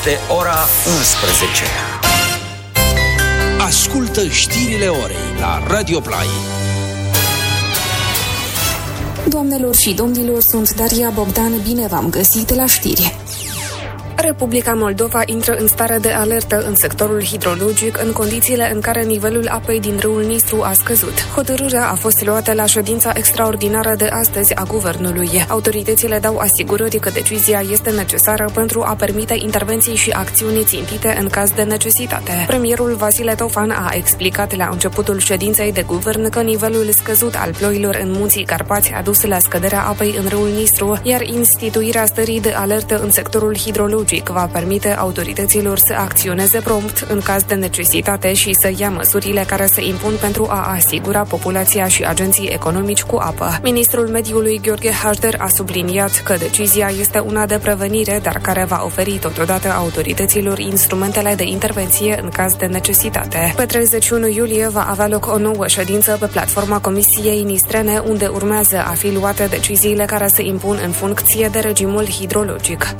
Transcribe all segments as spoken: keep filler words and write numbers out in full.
De ora unsprezece. Ascultă știrile orei la Radio Play. Doamnelor și domnilor, sunt Daria Bogdan, bine v-am găsit la știri. Republica Moldova intră în stare de alertă în sectorul hidrologic în condițiile în care nivelul apei din râul Nistru a scăzut. Hotărârea a fost luată la ședința extraordinară de astăzi a Guvernului. Autoritățile dau asigurări că decizia este necesară pentru a permite intervenții și acțiuni țintite în caz de necesitate. Premierul Vasile Tofan a explicat la începutul ședinței de guvern că nivelul scăzut al ploilor în munții Carpați a dus la scăderea apei în râul Nistru, iar instituirea stării de alertă în sectorul hidrologic va permite autorităților să acționeze prompt în caz de necesitate și să ia măsurile care se impun pentru a asigura populația și agenții economici cu apă. Ministrul Mediului Gheorghe Hașder a subliniat că decizia este una de prevenire, dar care va oferi totodată autorităților instrumentele de intervenție în caz de necesitate. Pe treizeci și unu iulie va avea loc o nouă ședință pe platforma Comisiei Nistrene, unde urmează a fi luate deciziile care se impun în funcție de regimul hidrologic.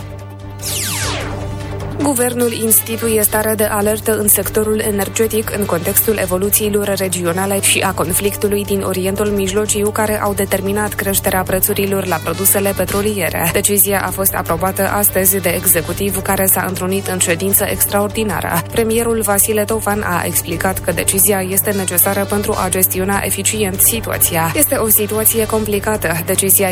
Guvernul instituie stare de alertă în sectorul energetic în contextul evoluțiilor regionale și a conflictului din Orientul Mijlociu, care au determinat creșterea prețurilor la produsele petroliere. Decizia a fost aprobată astăzi de executiv, care s-a întrunit în ședință extraordinară. Premierul Vasile Tofan a explicat că decizia este necesară pentru a gestiona eficient situația. Este o situație complicată. Decizia